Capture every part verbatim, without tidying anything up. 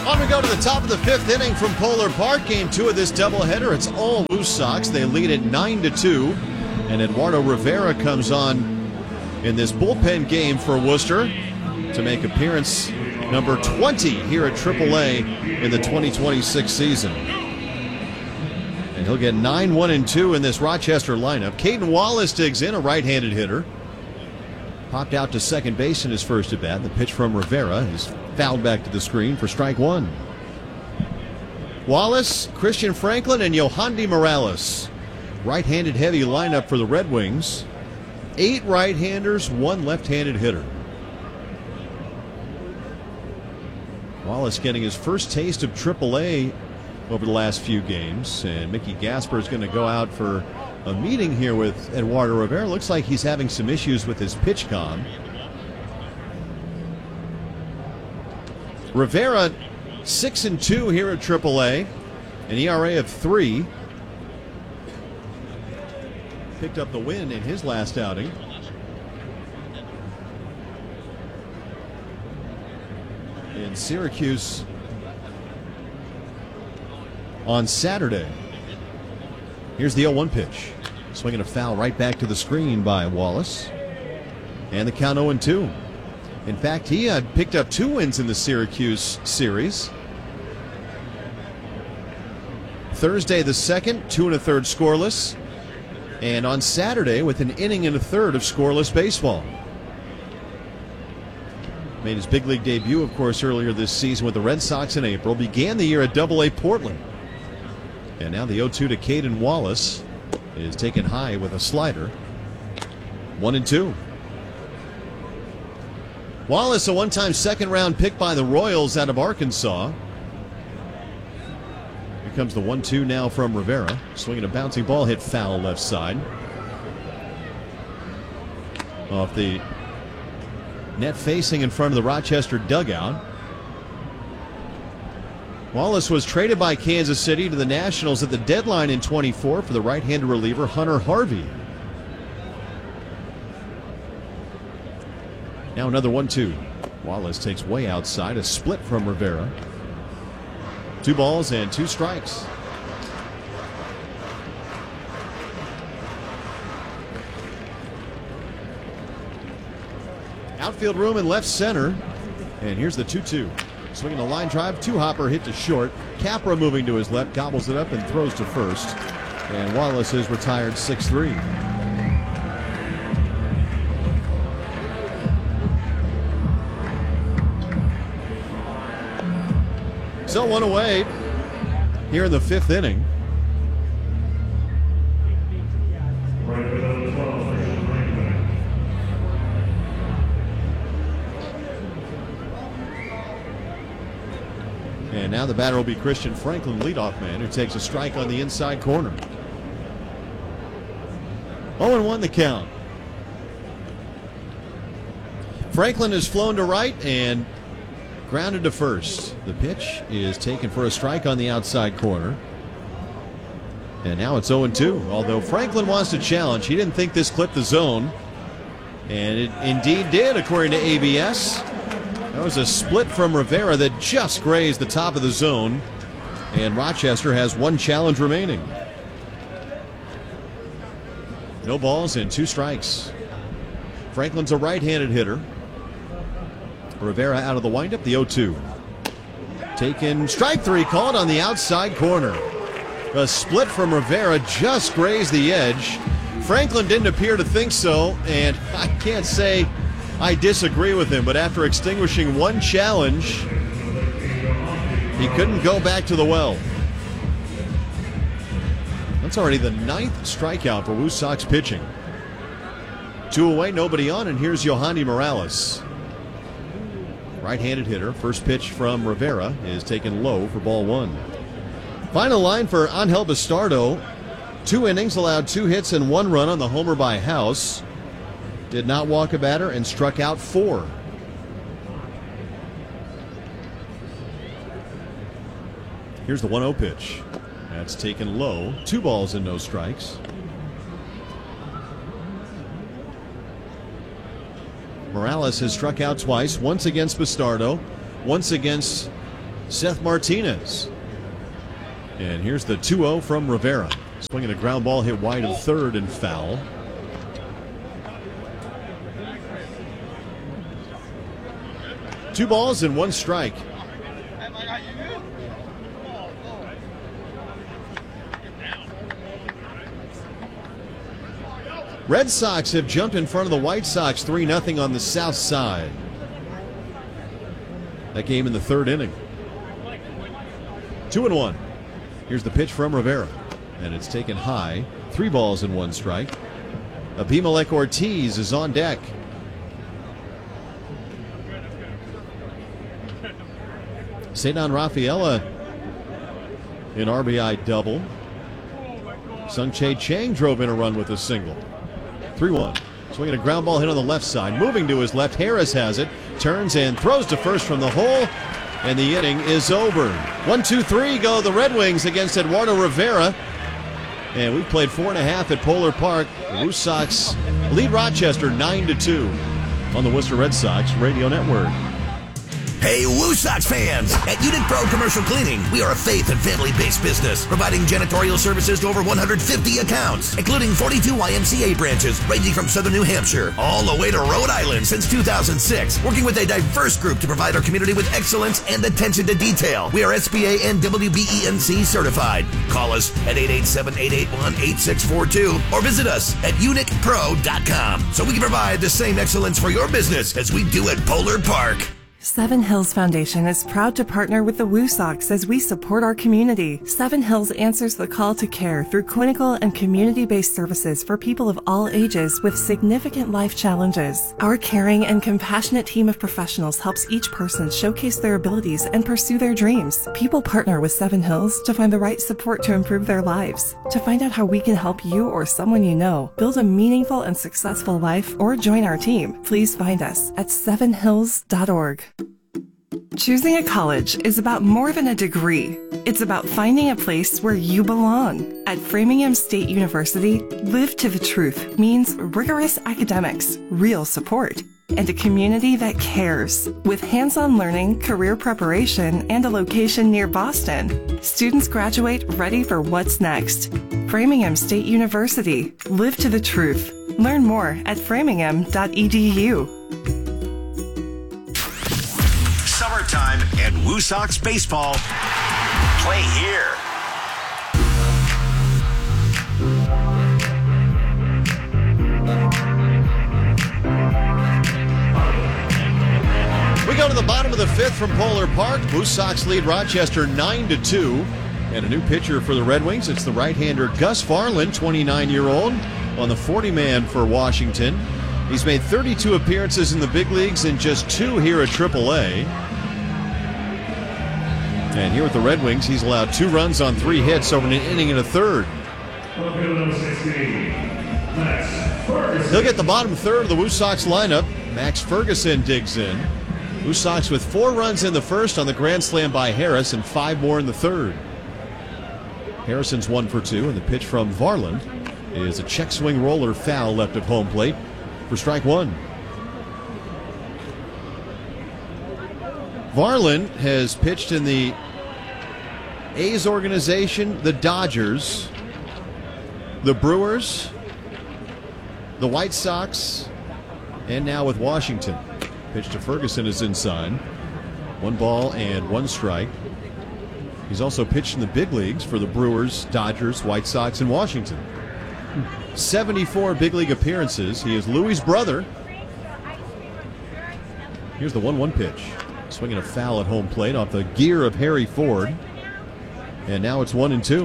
On we go to the top of the fifth inning from Polar Park. Game two of this doubleheader. It's all Woo Sox. They lead it nine to two. And Eduardo Rivera comes on in this bullpen game for Worcester to make appearance number twenty here at triple A in the twenty twenty-six season. And he'll get nine, one, and two in this Rochester lineup. Caden Wallace digs in, a right-handed hitter. Popped out to second base in his first at-bat. The pitch from Rivera is fouled back to the screen for strike one. Wallace, Christian Franklin, and Yohandy Morales. Right-handed heavy lineup for the Red Wings. Eight right-handers, one left-handed hitter. Wallace getting his first taste of triple A over the last few games. And Mickey Gasper is going to go out for a meeting here with Eduardo Rivera. Looks like he's having some issues with his pitch com. Rivera, six and two here at triple A, an E R A of three. Picked up the win in his last outing. In Syracuse on Saturday. Here's the oh one pitch. Swinging a foul right back to the screen by Wallace. And the count oh and two. In fact, he had picked up two wins in the Syracuse series. Thursday the second, two and a third scoreless. And on Saturday with an inning and a third of scoreless baseball. Made his big league debut, of course, earlier this season with the Red Sox in April. Began the year at double A Portland. And now the oh two to Caden Wallace is taken high with a slider. One and two. Wallace, a one-time second-round pick by the Royals out of Arkansas. Here comes the one two now from Rivera. Swinging a bouncing ball, hit foul left side. Off the net facing in front of the Rochester dugout. Wallace was traded by Kansas City to the Nationals at the deadline in twenty-four for the right-handed reliever Hunter Harvey. Now another one two. Wallace takes way outside, a split from Rivera. Two balls and two strikes. Outfield room in left center. And here's the two two. Swinging a line drive, two-hopper hit to short. Capra moving to his left, gobbles it up and throws to first. And Wallace is retired six three. So one away here in the fifth inning. And now the batter will be Christian Franklin, leadoff man, who takes a strike on the inside corner. oh and one the count. Franklin has flown to right and grounded to first. The pitch is taken for a strike on the outside corner. And now it's oh and two. Although Franklin wants to challenge, he didn't think this clipped the zone. And it indeed did, according to A B S. That was a split from Rivera that just grazed the top of the zone. And Rochester has one challenge remaining. No balls and two strikes. Franklin's a right-handed hitter. Rivera out of the windup, the oh two. Taken, strike three called on the outside corner. A split from Rivera just grazed the edge. Franklin didn't appear to think so, and I can't say I disagree with him, but after extinguishing one challenge, he couldn't go back to the well. That's already the ninth strikeout for Woo Sox pitching. Two away, nobody on, and here's Yohandy Morales. Right-handed hitter. First pitch from Rivera is taken low for ball one. Final line for Angel Bastardo. Two innings, allowed two hits and one run on the homer by House. Did not walk a batter and struck out four. Here's the one oh pitch. That's taken low. Two balls and no strikes. Morales has struck out twice, once against Bastardo, once against Seth Martinez. And here's the two oh from Rivera. Swinging a ground ball hit wide of third and foul. Two balls and one strike. Red Sox have jumped in front of the White Sox three nothing on the south side. That game in the third inning. Two and one. Here's the pitch from Rivera. And it's taken high. Three balls and one strike. Abimelec Ortiz is on deck. Ceddanne Rafaela in R B I double. Sung-Chae Chang drove in a run with a single. three one. Swinging a ground ball hit on the left side. Moving to his left, Harris has it. Turns and throws to first from the hole. And the inning is over. One, two, three go the Red Wings against Eduardo Rivera. And we've played four and a half at Polar Park. The Woo Sox lead Rochester nine to two on the Worcester Red Sox Radio Network. Hey, Woo Sox fans! At Unit Pro Commercial Cleaning, we are a faith and family-based business, providing janitorial services to over one hundred fifty accounts, including forty-two Y M C A branches, ranging from southern New Hampshire all the way to Rhode Island since two thousand six, working with a diverse group to provide our community with excellence and attention to detail. We are S B A and W B E N C certified. Call us at eight eight seven, eight eight one, eight six four two or visit us at unic pro dot com so we can provide the same excellence for your business as we do at Polar Park. Seven Hills Foundation is proud to partner with the Woo Sox as we support our community. Seven Hills answers the call to care through clinical and community-based services for people of all ages with significant life challenges. Our caring and compassionate team of professionals helps each person showcase their abilities and pursue their dreams. People partner with Seven Hills to find the right support to improve their lives. To find out how we can help you or someone you know build a meaningful and successful life or join our team, please find us at seven hills dot org. Choosing a college is about more than a degree. It's about finding a place where you belong. At Framingham State University, Live to the Truth means rigorous academics, real support, and a community that cares. With hands-on learning, career preparation, and a location near Boston, students graduate ready for what's next. Framingham State University, Live to the Truth. Learn more at framingham dot e d u. Summertime and Woo Sox baseball. Play here. We go to the bottom of the fifth from Polar Park. Woo Sox lead Rochester nine to two. And a new pitcher for the Red Wings. It's the right-hander Gus Varland, twenty-nine-year-old, on the forty-man for Washington. He's made thirty-two appearances in the big leagues and just two here at triple A. And here with the Red Wings, he's allowed two runs on three hits over an inning and a third. He'll get the bottom third of the Woo Sox lineup. Max Ferguson digs in. Woo Sox with four runs in the first on the grand slam by Harris and five more in the third. Harrison's one for two, and the pitch from Varland is a check swing roller foul left of home plate for strike one. Varland has pitched in the A's organization, the Dodgers, the Brewers, the White Sox, and now with Washington. Pitch to Ferguson is inside. One ball and one strike. He's also pitched in the big leagues for the Brewers, Dodgers, White Sox, and Washington. seventy-four big league appearances. He is Louis' brother. Here's the one one pitch. Swinging a foul at home plate off the gear of Harry Ford. And now it's one and two.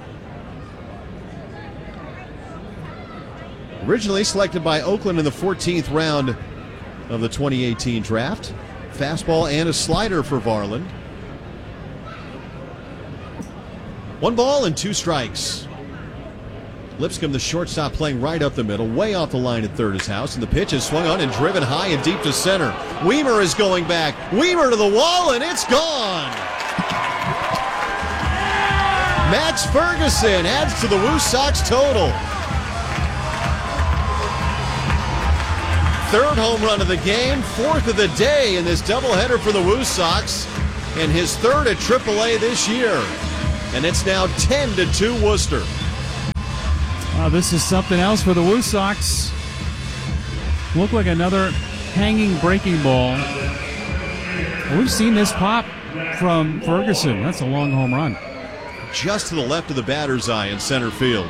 Originally selected by Oakland in the fourteenth round of the twenty eighteen draft. Fastball and a slider for Varland. One ball and two strikes. Lipscomb, the shortstop, playing right up the middle, way off the line at third is House, and the pitch is swung on and driven high and deep to center. Weimer is going back. Weimer to the wall, and it's gone. Max Ferguson adds to the Woo Sox total. Third home run of the game, fourth of the day in this doubleheader for the Woo Sox. and his third at triple A this year. And it's now ten to two Worcester. Uh, this is something else for the Woo Sox. Look like another hanging breaking ball. We've seen this pop from Ferguson. That's a long home run. Just to the left of the batter's eye in center field.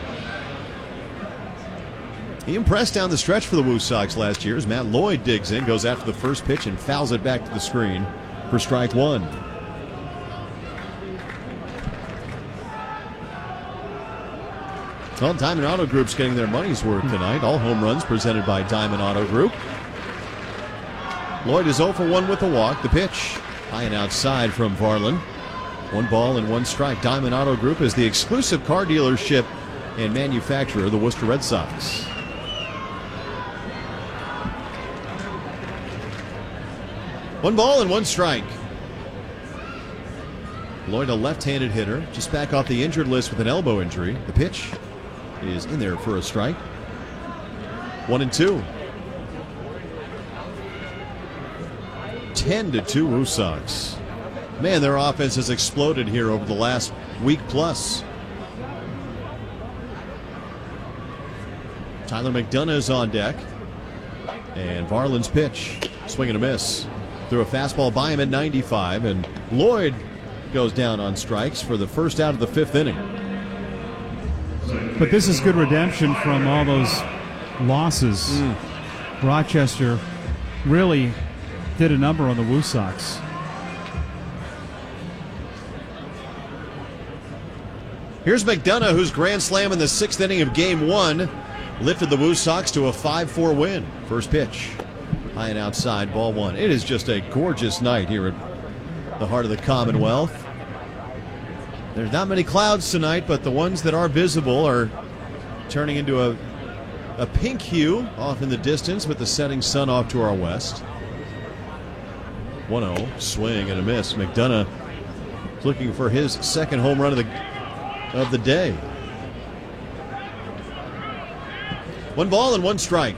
He impressed down the stretch for the Woo Sox last year as Matt Lloyd digs in, goes after the first pitch and fouls it back to the screen for strike one. Well, Diamond Auto Group's getting their money's worth tonight. All home runs presented by Diamond Auto Group. Lloyd is oh for one with a walk. The pitch high and outside from Varlin. One ball and one strike. Diamond Auto Group is the exclusive car dealership and manufacturer of the Worcester Red Sox. One ball and one strike. Lloyd, a left-handed hitter, just back off the injured list with an elbow injury. The pitch is in there for a strike. One and two. ten to two Woo Sox. Man, their offense has exploded here over the last week plus. Tyler McDonough is on deck. And Varlin's pitch, swing and a miss. Threw a fastball by him at ninety-five, and Lloyd goes down on strikes for the first out of the fifth inning. But this is good redemption from all those losses. Mm. Rochester really did a number on the Woo Sox. Here's McDonough, whose grand slam in the sixth inning of game one lifted the Woo Sox to a five four win. First pitch, high and outside, ball one. It is just a gorgeous night here at the heart of the Commonwealth. There's not many clouds tonight, but the ones that are visible are turning into a, a pink hue off in the distance with the setting sun off to our west. one oh, swing and a miss. McDonough looking for his second home run of the, of the day. One ball and one strike.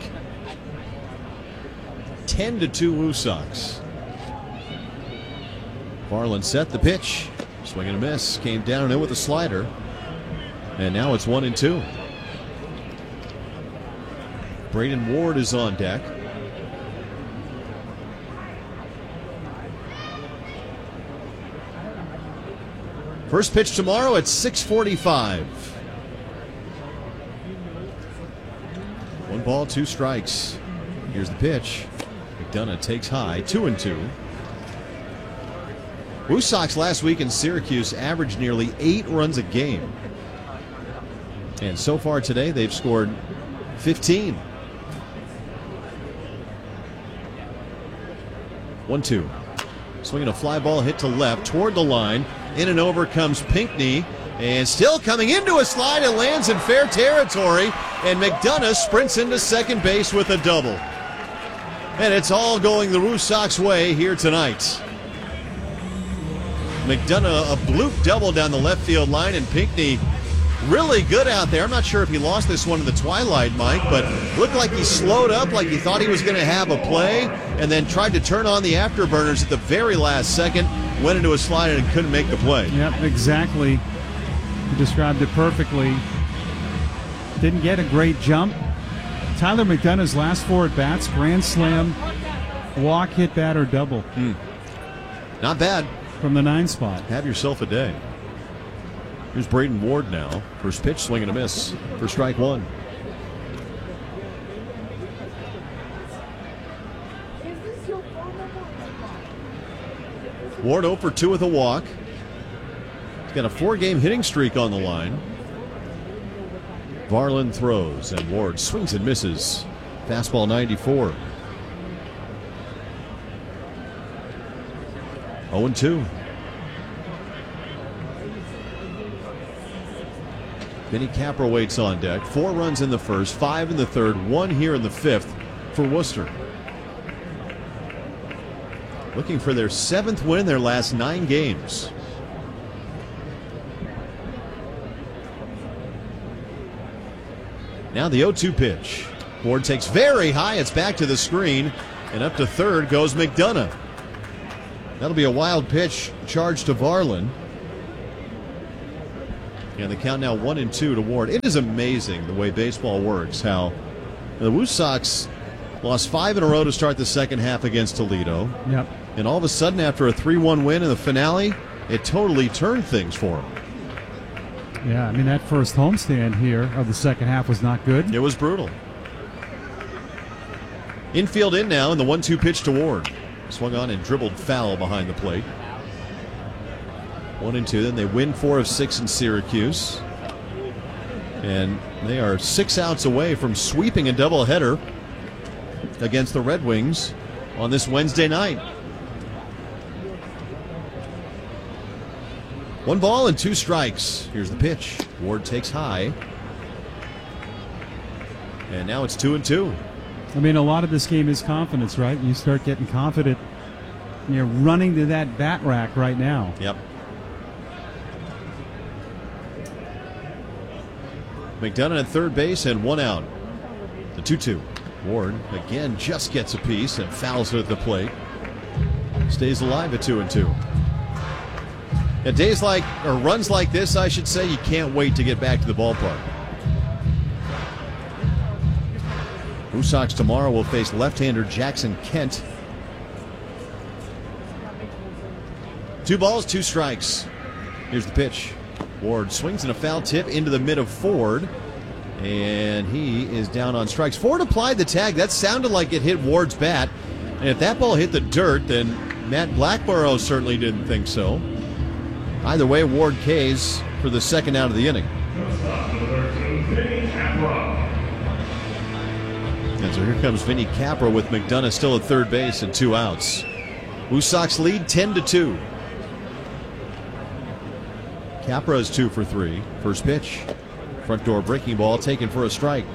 ten to two Woo Sox. Varlin set the pitch. Swing and a miss. Came down and in with a slider. And now it's one and two. Braden Ward is on deck. First pitch tomorrow at six forty-five. One ball, two strikes. Here's the pitch. McDonough takes high, two and two. Woo Sox last week in Syracuse averaged nearly eight runs a game. And so far today, they've scored fifteen. one two. Swinging a fly ball hit to left toward the line. In and over comes Pinckney. And still coming into a slide, it lands in fair territory. And McDonough sprints into second base with a double. And it's all going the Woo Sox way here tonight. McDonough, a bloop double down the left field line, and Pinckney really good out there. I'm not sure if he lost this one in the twilight, Mike, but looked like he slowed up, like he thought he was going to have a play, and then tried to turn on the afterburners at the very last second, went into a slide and couldn't make the play. Yep, exactly. You described it perfectly. Didn't get a great jump. Tyler McDonough's last four at-bats, grand slam, walk, hit, batter, double. Hmm. Not bad. From the nine spot. Have yourself a day. Here's Braden Ward now. First pitch, swing and a miss for strike one. Ward oh for two with a walk. He's got a four-game hitting streak on the line. Varlin throws, and Ward swings and misses. Fastball ninety-four. oh and two. Vinny Capra waits on deck. Four runs in the first, five in the third, one here in the fifth for Worcester. Looking for their seventh win in their last nine games. Now the oh two pitch. Ward takes very high. It's back to the screen. And up to third goes McDonough. That'll be a wild pitch charged to Varlin. And the count now one and two to Ward. It is amazing the way baseball works, how the Woo Sox lost five in a row to start the second half against Toledo. Yep. And all of a sudden, after a three one win in the finale, it totally turned things for them. Yeah, I mean, that first homestand here of the second half was not good. It was brutal. Infield in now, and the one two pitch to Ward. Swung on and dribbled foul behind the plate. One and two. Then they win four of six in Syracuse. And they are six outs away from sweeping a doubleheader against the Red Wings on this Wednesday night. One ball and two strikes. Here's the pitch. Ward takes high. And now it's two and two. I mean, a lot of this game is confidence, right? You start getting confident. You're running to that bat rack right now. Yep. McDonough at third base and one out. The two two. Ward again just gets a piece and fouls it at the plate. Stays alive at two and two. At days like, or runs like this, I should say, you can't wait to get back to the ballpark. Woo Sox tomorrow will face left-hander Jackson Kent. Two balls, two strikes. Here's the pitch. Ward swings in a foul tip into the mid of Ford, and he is down on strikes. Ford applied the tag. That sounded like it hit Ward's bat, and if that ball hit the dirt, then Matt Blackborough certainly didn't think so. Either way, Ward K's for the second out of the inning. And so here comes Vinny Capra with McDonough still at third base and two outs. Woo Sox lead ten to two. Capra is two for three. First pitch. Front door breaking ball taken for a strike.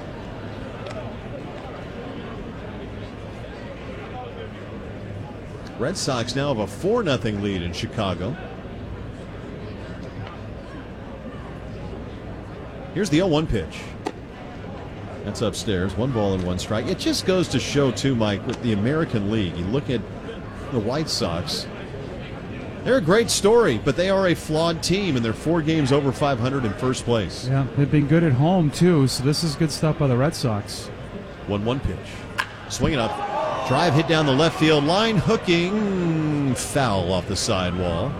Red Sox now have a four nothing lead in Chicago. Here's the oh one pitch. That's upstairs. One ball and one strike. It just goes to show, too, Mike, with the American League. You look at the White Sox. They're a great story, but they are a flawed team, and they're four games over five hundred in first place. Yeah, they've been good at home, too, so this is good stuff by the Red Sox. one one pitch. Swinging up. Drive hit down the left field line. Hooking. Foul off the sidewall.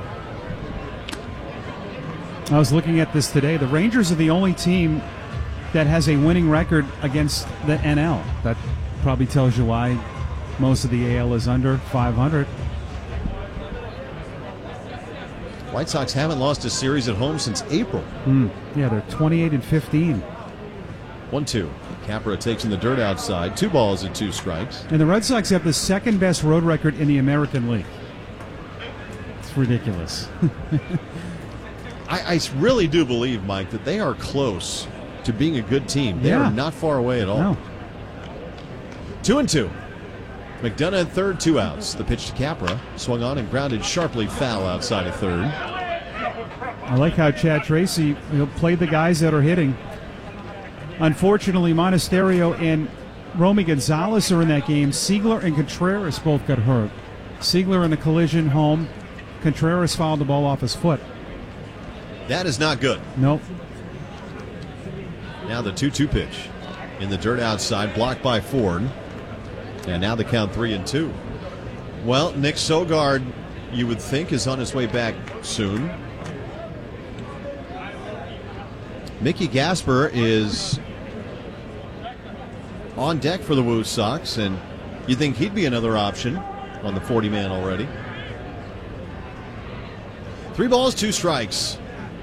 I was looking at this today. The Rangers are the only team that has a winning record against the N L. That probably tells you why most of the A L is under five hundred. White Sox haven't lost a series at home since April. Mm, yeah, they're twenty-eight and fifteen. one two. Capra takes in the dirt outside. Two balls and two strikes. And the Red Sox have the second best road record in the American League. It's ridiculous. I, I really do believe, Mike, that they are close to being a good team. They Yeah. are not far away at all. No. Two and two. McDonough at third, two outs. The pitch to Capra. Swung on and grounded sharply foul outside of third. I like how Chad Tracy, you know, played the guys that are hitting. Unfortunately, Monasterio and Romy Gonzalez are in that game. Siegler and Contreras both got hurt. Siegler in a collision home. Contreras fouled the ball off his foot. That is not good. Nope. Now the two two pitch. In the dirt outside, blocked by Ford. And now the count three and two. Well, Nick Sogard, you would think, is on his way back soon. Mickey Gasper is on deck for the Woo Sox, and you think he'd be another option on the forty man already. Three balls, two strikes.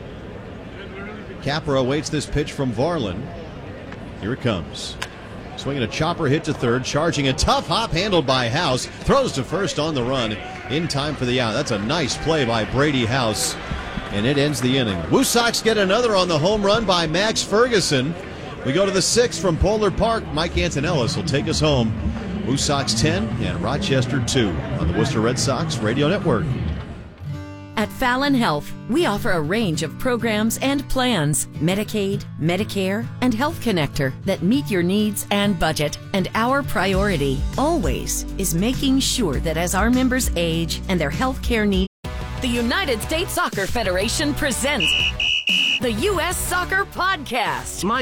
Capra awaits this pitch from Varlin. Here it comes. Swinging a chopper hit to third, charging a tough hop handled by House. Throws to first on the run in time for the out. That's a nice play by Brady House, and it ends the inning. Woo Sox get another on the home run by Max Ferguson. We go to the sixth from Polar Park. Mike Antonellis will take us home. Woo Sox ten and Rochester two on the Worcester Red Sox Radio Network. At Fallon Health, we offer a range of programs and plans, Medicaid, Medicare, and Health Connector that meet your needs and budget. And our priority, always, is making sure that as our members age and their health care needs, the United States Soccer Federation presents the U S Soccer Podcast. My